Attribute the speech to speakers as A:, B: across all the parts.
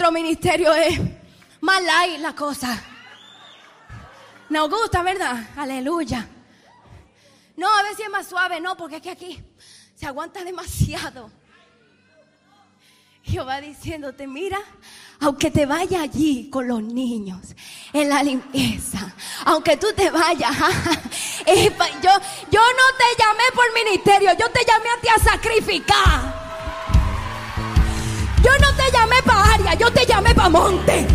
A: otro ministerio es más light la cosa. Nos gusta, ¿verdad? Aleluya. No, a veces es más suave, no, porque es que aquí se aguanta demasiado. Jehová diciéndote, mira, aunque te vayas allí con los niños en la limpieza, aunque tú te vayas, yo no te llamé por ministerio, yo te llamé a ti a sacrificar. Yo no te llamé para área, yo te llamé para monte.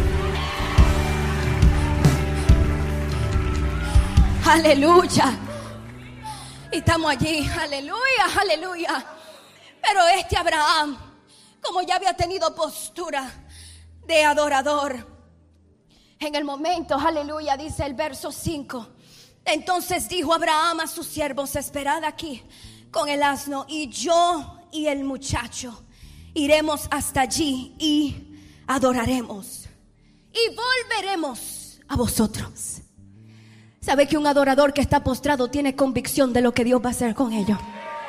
A: Aleluya. Y estamos allí, aleluya, aleluya. Pero Abraham, como ya había tenido postura de adorador, en el momento, aleluya, dice el verso 5. Entonces dijo Abraham a sus siervos, esperad aquí con el asno, y yo y el muchacho iremos hasta allí y adoraremos y volveremos a vosotros. ¿Sabe que un adorador que está postrado tiene convicción de lo que Dios va a hacer con ellos?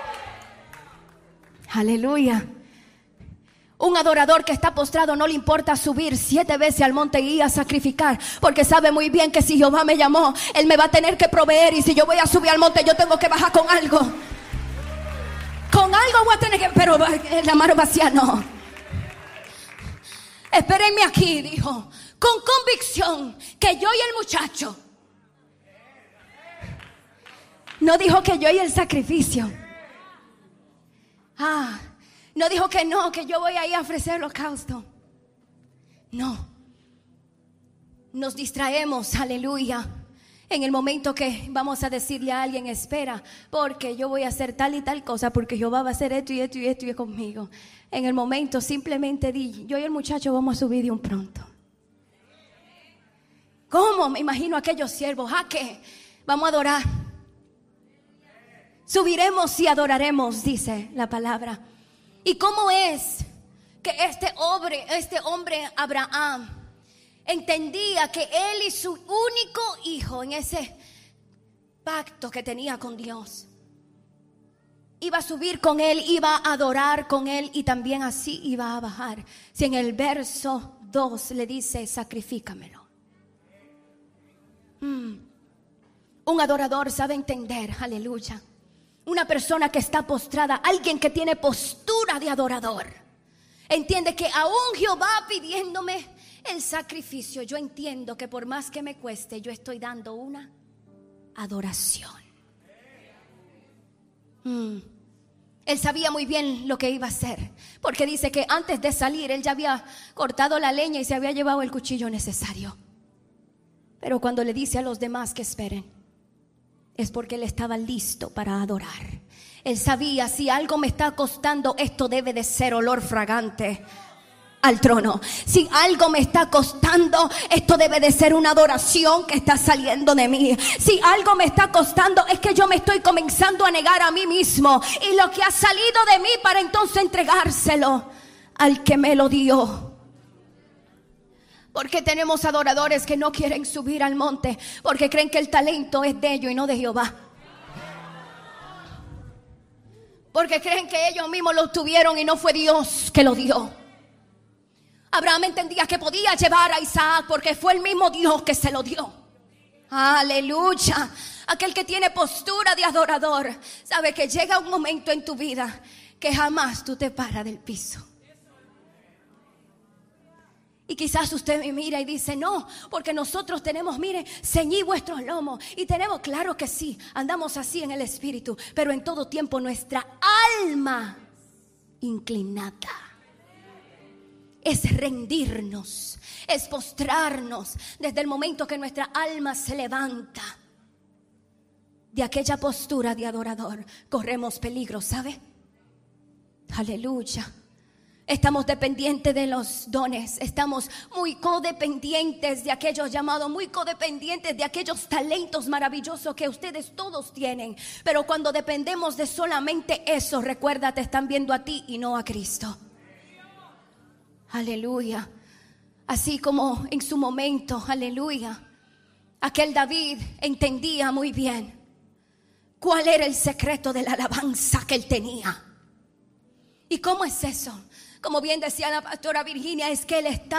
A: Aleluya. Un adorador que está postrado no le importa subir 7 veces al monte y a sacrificar, porque sabe muy bien que si Jehová me llamó, Él me va a tener que proveer, y si yo voy a subir al monte, yo tengo que bajar con algo. Con algo voy a tener que, pero la mano vacía no. Espérenme aquí, dijo, con convicción que yo y el muchacho. No dijo que yo y el sacrificio. No dijo que no, que yo voy a ir a ofrecer holocausto. No. Nos distraemos, aleluya, en el momento que vamos a decirle a alguien, espera, porque yo voy a hacer tal y tal cosa, porque Jehová va a hacer esto y esto y esto y conmigo. En el momento simplemente di, yo y el muchacho vamos a subir de un pronto. ¿Cómo? Me imagino a aquellos siervos, ¿qué? Vamos a adorar. Subiremos y adoraremos, dice la palabra. ¿Y cómo es que este hombre Abraham entendía que él y su único hijo, en ese pacto que tenía con Dios, iba a subir con él, iba a adorar con él, y también así iba a bajar? Si en el verso 2 le dice, sacrifícamelo. Un adorador sabe entender, aleluya. Una persona que está postrada, alguien que tiene postura de adorador, entiende que aún Jehová pidiéndome el sacrificio, yo entiendo que por más que me cueste, yo estoy dando una adoración. Él sabía muy bien lo que iba a hacer, porque dice que antes de salir él ya había cortado la leña y se había llevado el cuchillo necesario. Pero cuando le dice a los demás que esperen, es porque él estaba listo para adorar. Él sabía, si algo me está costando, esto debe de ser olor fragante al trono. Si algo me está costando, esto debe de ser una adoración que está saliendo de mí. Si algo me está costando, es que yo me estoy comenzando a negar a mí mismo, y lo que ha salido de mí para entonces entregárselo al que me lo dio. Porque tenemos adoradores que no quieren subir al monte, porque creen que el talento es de ellos y no de Jehová. Porque creen que ellos mismos lo tuvieron y no fue Dios que lo dio. Abraham entendía que podía llevar a Isaac porque fue el mismo Dios que se lo dio. Aleluya. Aquel que tiene postura de adorador sabe que llega un momento en tu vida que jamás tú te paras del piso. Y quizás usted me mira y dice, no, porque nosotros tenemos, mire, ceñid vuestros lomos. Y tenemos, claro que sí, andamos así en el espíritu, pero en todo tiempo nuestra alma inclinada. Es rendirnos, es postrarnos desde el momento que nuestra alma se levanta. De aquella postura de adorador corremos peligro, ¿sabe? Aleluya. Estamos dependientes de los dones. Estamos muy codependientes de aquellos llamados, muy codependientes de aquellos talentos maravillosos que ustedes todos tienen. Pero cuando dependemos de solamente eso, recuerda, te están viendo a ti y no a Cristo. Aleluya. Así como en su momento, aleluya, aquel David entendía muy bien cuál era el secreto de la alabanza que él tenía. ¿Y cómo es eso? Como bien decía la pastora Virginia, es que él está